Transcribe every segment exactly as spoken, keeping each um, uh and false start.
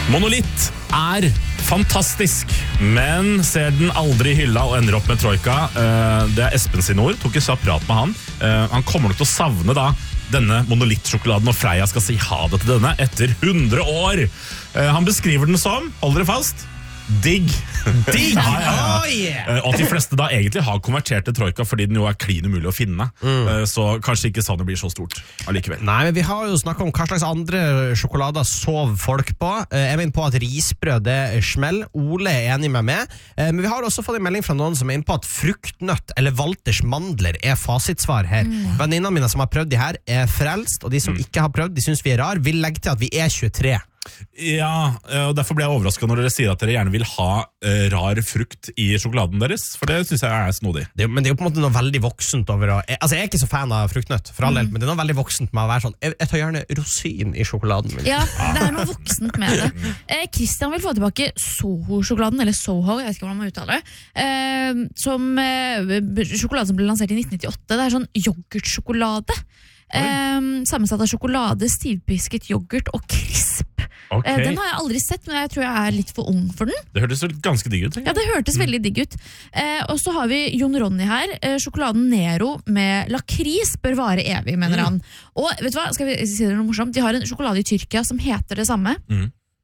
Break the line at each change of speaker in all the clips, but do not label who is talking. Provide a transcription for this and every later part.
Monolitt er fantastisk, men ser den aldri i hylla og ender opp med Troika. Det er Espen sin ord, tok en kjapp prat med han. Han kommer nok til å savne da denne monolittsjokoladen, og Freia skal si ha det til denne etter hundre år. Han beskriver den som, hold dere fast, digg. Digg? Ja, ja, ja.
Oh, yeah.
Og at de fleste da egentlig har konvertert til Troika fordi den jo er klin umulig å finne. Mm. Så kanskje ikke sånn det blir så stort allikevel.
Nei, men vi har jo snakket om hva slags andre sjokolader sov folk på. Jeg mener på at risbrød det smell. Ole er enig med meg. Men vi har også fått en melding fra noen som er inne på at fruktnøtt eller Walters mandler er fasitsvar her. Mm. Venninnene mine som har prøvd de her er frelst, og de som mm. ikke har prøvd, de synes vi er rar. Vil legge til at vi er tjuetre.
Ja, og derfor ble jeg overrasket når dere sier at dere gjerne vil ha uh, rar frukt i sjokoladen deres, for det synes jeg er snodig.
Det er, men det er jo på en måte noe veldig voksent over å, jeg, altså jeg er ikke så fan av fruktnøtt, for all del, mm. men det er noe veldig voksent med å være sånn, jeg, jeg tar gjerne rosin i sjokoladen min.
Ja, det er noe voksent med det. Eh, Christian vil få tilbake Soho-sjokoladen, eller Soho, jeg vet ikke hvordan man uttaler det, eh, som eh, sjokolade som ble lansert i nitten nittiåtte. Det er sånn yoghurtsjokolade. Eh, sammensatt av sjokolade, stivpisket yoghurt og krisp.
Okay.
Den har jeg aldri sett, men jeg tror jeg er litt for ung for den.
Det hørtes ganske digg ut.
Ja, det hørtes mm. veldig digg ut. Eh, og så har vi Jon Ronny her. Eh, sjokoladen Nero med lakris bør vare evig, mener mm. han. Og vet du hva, skal vi si det noe morsomt? De har en sjokolade i Tyrkia som heter det samme. Mm.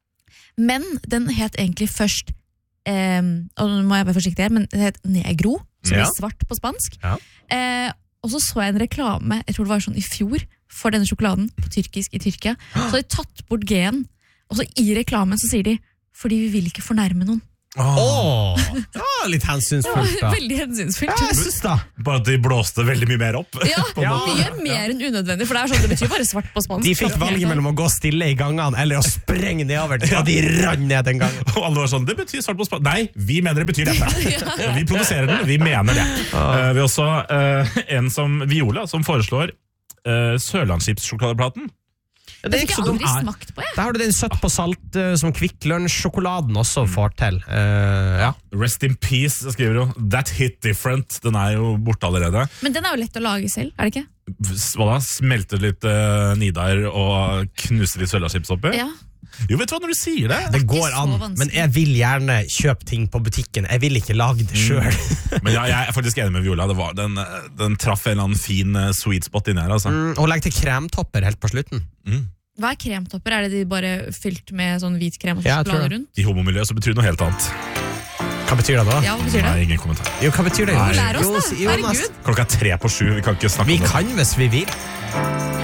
Men den het egentlig først, eh, og nå må jeg være forsiktig her, men den het Negro, som ja. er svart på spansk. Ja. Eh, og så så jeg en reklame, jeg tror det var sånn i fjor, for denne sjokoladen på tyrkisk i Tyrkia. Så har de tatt bort G-en. Og så i reklamen så sier de fordi vi vil ikke fornærme noen.
Åh, oh. oh, litt hensynsfullt da.
Veldig hensynsfullt.
Ja, jeg synes da.
Bare at de blåste veldig mye mer opp.
Ja, ja. mye mer enn unødvendig, for det er sånn, det betyr bare svart på spansk.
De fikk valget mellom å gå stille i gangene eller å sprenge nedover, og de rann ned den gangen.
Og alle var sånn, det betyr svart på spansk. Nei, vi mener det betyr dette. Ja. Vi produserer den, vi mener det. Ah. Uh, vi har også uh, en som Viola, som foreslår uh, Sørlandschips-sjokoladeplaten.
Ja, det, det fikk jeg aldri smakt på, jeg.
Der har du den søtt på salt uh, som Kvikk Lunsj-sjokoladen også får til. Uh, ja.
Rest in peace, skriver jo. That hit different. Den er jo borte allerede.
Men den er jo lett å lage selv, er det ikke?
Hva da? Smelte litt uh, Nidar og knuse litt Sørlandschips oppi?
Ja.
Jo, vet du hva, når du sier det?
Det går an, men jeg vil gjerne kjøpe ting på butikken. Jeg vil ikke lage det selv.
Mm. Men ja, jeg er faktisk enig med Viola. Det var, den, den traff en eller annen fin uh, sweet spot inni her. Altså.
Mm, og legg til kremtopper helt på slutten.
Mm.
Hva er kremtopper? Er det de bare fylt med sånn hvit krem og sjokolade rundt?
I homomiljøet så betyr det noe helt annet.
Hva betyr det da?
Ja, hva betyr det?
Nei, ingen kommentar.
Jo, hva betyr det?
Lær oss da, herregud.
Klokka er tre på sju, vi kan ikke snakke
vi
om det.
Vi kan hvis vi vil.